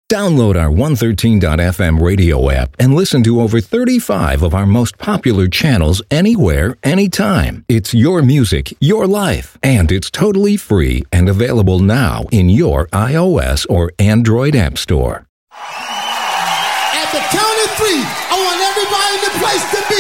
Download our 113.fm radio app and listen to over 35 of our most popular channels anywhere, anytime. It's your music, your life, and it's totally free and available now in your iOS or Android app store. At the count of three, I want everybody in the place to be